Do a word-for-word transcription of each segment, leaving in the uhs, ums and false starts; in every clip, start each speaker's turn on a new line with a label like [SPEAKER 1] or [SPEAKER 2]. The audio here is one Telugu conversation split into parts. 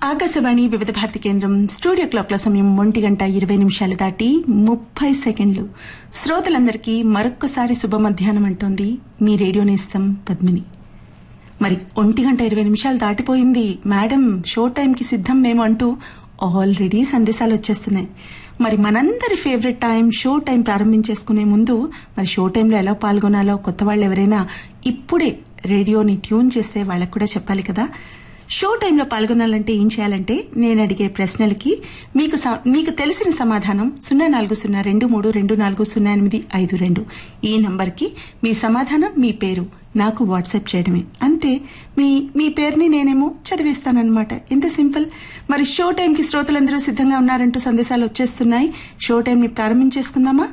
[SPEAKER 1] ఆకాశవాణి వివిధ భారతి కేంద్రం స్టూడియో క్లాక్ల సమయం ఒంటి గంట ఇరవై నిమిషాలు దాటి ముప్పై సెకండ్లు. శ్రోతలందరికీ మరొక్కసారి శుభ మధ్యాహ్నం అంటోంది మీ రేడియో నేస్తం పద్మిని. మరి ఒంటి గంట ఇరవై నిమిషాలు దాటిపోయింది మేడం, షో టైంకి సిద్ధం మేము అంటూ ఆల్రెడీ సందేశాలు వచ్చేస్తున్నాయి. మరి మనందరి ఫేవరెట్ టైం షో టైం ప్రారంభించేసుకునే ముందు మరి షో టైంలో ఎలా పాల్గొనాలో కొత్త వాళ్ళు ఎవరైనా ఇప్పుడే రేడియోని ట్యూన్ చేస్తే వాళ్ళకు కూడా చెప్పాలి కదా. షో టైంలో పాల్గొనాలంటే ఏం చేయాలంటే నేను అడిగే ప్రశ్నలకి మీకు మీకు తెలిసిన సమాధానం సున్నా నాలుగు సున్నా రెండు మూడు రెండు నాలుగు సున్నా ఎనిమిది ఐదు రెండు ఈ నంబర్కి మీ సమాధానం మీ పేరు నాకు వాట్సాప్ చేయడమే. అంతే, మీ మీ పేరుని నేనేమో చదివేస్తానన్నమాట. ఎంత సింపుల్. మరి షో టైంకి శ్రోతలందరూ సిద్ధంగా ఉన్నారంటూ సందేశాలు వచ్చేస్తున్నాయి. షో టైంని ప్రారంభించేసుకుందామా?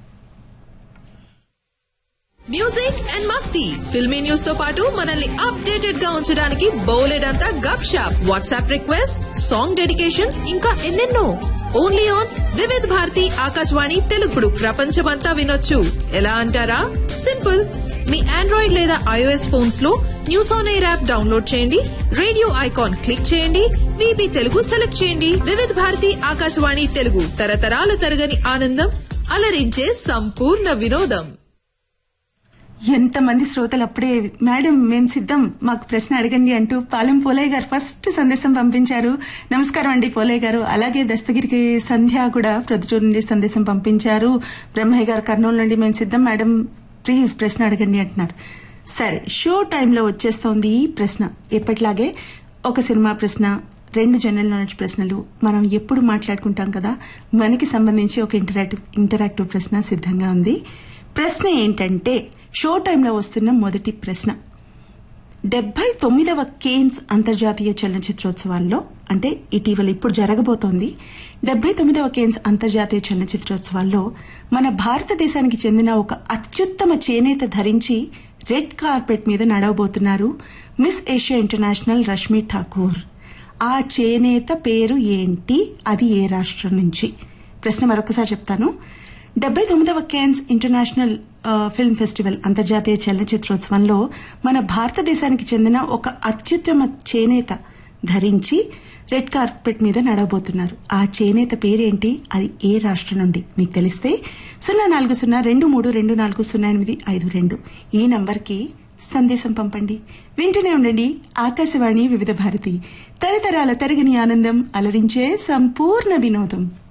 [SPEAKER 2] Music and Masti, filmy news తో పాటు మనల్ని అప్డేటెడ్ గా ఉంచడానికి బోలెడంతా గప్ shop, WhatsApp request, song dedications, ఇంకా ఎన్నెన్నో. Only on Vividh Bharati Akashvani తెలుగుడు. ప్రపంచమంతా వినొచ్చు. ఎలా అంటారా? సింపుల్. మీ ఆండ్రాయిడ్ లేదా ఐఓఎస్ ఫోన్స్ లో news on air app download చేయండి, రేడియో ఐకాన్ క్లిక్ చేయండి, వీబీ తెలుగు సెలెక్ట్ చేయండి. వివిధ్ భారతి ఆకాశవాణి తెలుగు, తరతరాల తరగని ఆనందం, అలరించే సంపూర్ణ వినోదం.
[SPEAKER 1] ఎంతమంది శ్రోతలు అప్పుడే మేడం మేము సిద్ధం, మాకు ప్రశ్న అడగండి అంటూ పాలెం పోలయ్య గారు ఫస్ట్ సందేశం పంపించారు. నమస్కారం అండి పోలయ్య గారు. అలాగే దస్తగిరికి సంధ్య కూడా ప్రొద్దుటూరు నుండి సందేశం పంపించారు. బ్రహ్మయ్య గారు కర్నూలు నుండి మేము సిద్ధం మేడం, ప్లీజ్ ప్రశ్న అడగండి అంటున్నారు. సరే, షో టైంలో వచ్చేస్తోంది ఈ ప్రశ్న. ఎప్పటిలాగే ఒక సినిమా ప్రశ్న, రెండు జనరల్ నాలెడ్జ్ ప్రశ్నలు మనం ఎప్పుడు మాట్లాడుకుంటాం కదా, మనకి సంబంధించి ఒక ఇంటరాక్టివ్ ఇంటరాక్టివ్ ప్రశ్న సిద్ధంగా ఉంది. ప్రశ్న ఏంటంటే, షో టైంలో వస్తున్న మొదటి ప్రశ్న, డెబ్బై తొమ్మిదవ కేన్స్ అంతర్జాతీయ చలనచిత్రోత్సవాల్లో, అంటే ఇటీవల ఇప్పుడు జరగబోతోంది డెబ్బై తొమ్మిదవ కేన్స్ అంతర్జాతీయ చలనచిత్రోత్సవాల్లో మన భారతదేశానికి చెందిన ఒక అత్యుత్తమ చేనేత ధరించి రెడ్ కార్పెట్ మీద నడవబోతున్నారు miss Asia international Rashmi Thakur. ఆ చేనేత పేరు ఏంటి? అది ఏ రాష్ట్రం నుంచి? ప్రశ్న మరొకసారి చెప్తాను. డెబ్బై తొమ్మిదవ కేన్స్ ఇంటర్నేషనల్ ఫిల్మ్ ఫెస్టివల్ అంతర్జాతీయ చలనచిత్రోత్సవంలో మన భారతదేశానికి చెందిన ఒక అత్యుత్తమ చేనేత ధరించి రెడ్ కార్పెట్ మీద నడవబోతున్నారు. ఆ చేనేత పేరేంటి? అది ఏ రాష్ట్రం నుండి? మీకు తెలిస్తే సున్నా నాలుగు సున్నా రెండు మూడు రెండు నాలుగు సున్నా ఎనిమిది ఐదు రెండు ఈ నంబర్కి సందేశం పంపండి. వింటూనే ఉండండి ఆకాశవాణి వివిధ భారతి, తరతరాల తరగని ఆనందం, అలరించే సంపూర్ణ వినోదం.